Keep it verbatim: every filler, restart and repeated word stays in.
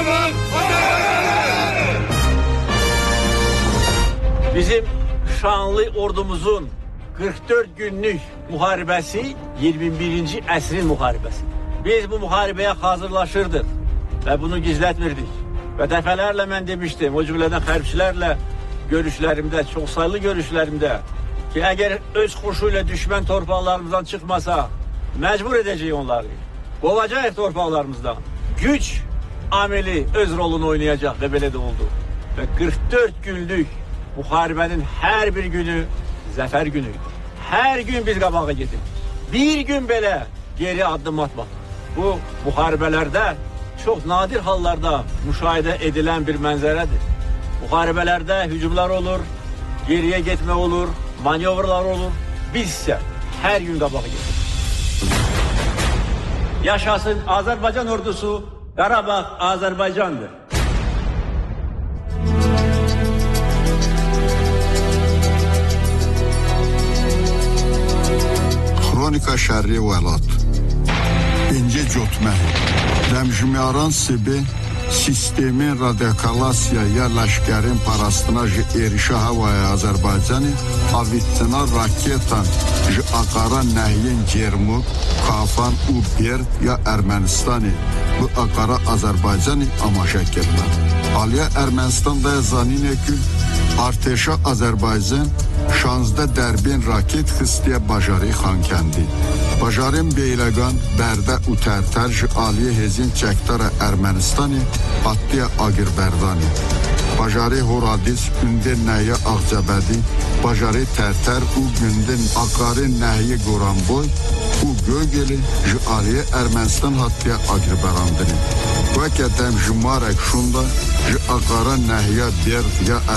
Bizim şanlı ordumuzun qırx dörd günlük müharibəsi iyirmi birinci əsrin müharibəsi. Biz bu müharibəyə hazırlaşırdıq və bunu gizlətmirdik. Və dəfələrlə mən demişdim, o cümlədən hərbçilərlə görüşlərimdə, çox saylı görüşlərimdə ki, əgər öz xoşu ilə düşmən torpaqlarımızdan çıxmasa, məcbur edəcəyik onları. Qovacaq torpaqlarımızdan. Güc ameli öz rolunu oynayacaq və belə də oldu. Və qırx dörd günlük müharibənin hər bir günü zəfər günüydü. Hər gün biz qabağa gedirdik. Bir gün belə geri addım atmadık. Bu müharibələrdə çox nadir hallarda müşahidə edilən bir mənzərədir. Müharibələrdə hücumlar olur, geriyə getmə olur, manevralar olur. Biz isə hər gün qabağa gedirik. Yaşasın Azərbaycan ordusu, Qarabağ Azərbaycandır. Kronika şərri vəlat. İnce cotmək. Dəmjimyaran sibi sistemin radikalasya ya ləşkərin parastına ji erişə havaya Azərbaycanı avittina raketan ji aqara nəhyin Cermuk, Kafan, Uber ya Ermənistani bu aqara Azərbaycanı amaşa kirdi. Aliya Ermənistanda zanine ki arteşa Azərbaycan şanzda dərbin raket xıstiyə bajarı Xankəndi. Bajarın Beyləqan, Bərdə Utərtər ji aliyə hezin çəktara Ermənistani attıya Agirberdani. Bajarı Horadis, Ündə Nəyə Ağcabədi, Bajarı Tərtər, u gündün Aqarı Nəhyi Qoranboy, u Gögeli ji aliyə Ermənistan hattıya Agirberandini. Və kətəm ji Marək şunda ji Aqara Nəhyə Ber ya